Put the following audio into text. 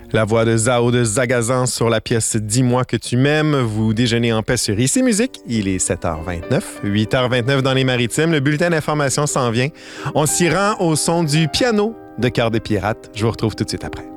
La voix de Zao de Zagazan sur la pièce « Dis-moi que tu m'aimes ». Vous déjeunez en paix sur ICI Musique. Il est 7h29, 8h29 dans les Maritimes. Le bulletin d'information s'en vient. On s'y rend au son du piano de Cœur des Pirates. Je vous retrouve tout de suite après.